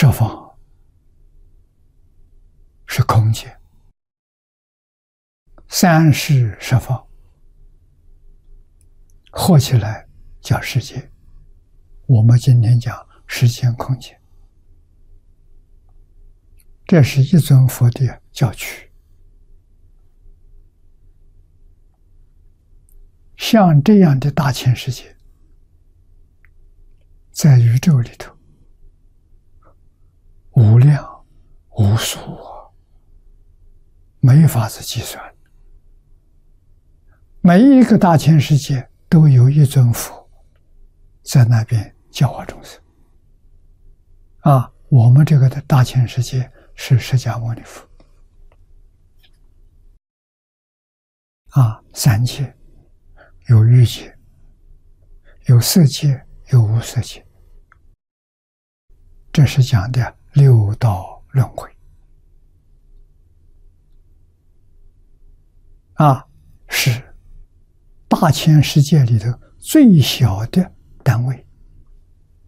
十方是空界，三世十方合起来叫世界。我们今天讲时间空间，这是一尊佛的教区。像这样的大千世界，在宇宙里头无量无数没法子计算。每一个大千世界都有一尊佛在那边教化众生。我们这个的大千世界是释迦牟尼佛。三界有欲界，有色界，有无色界。这是讲的六道轮回。是大千世界里头最小的单位。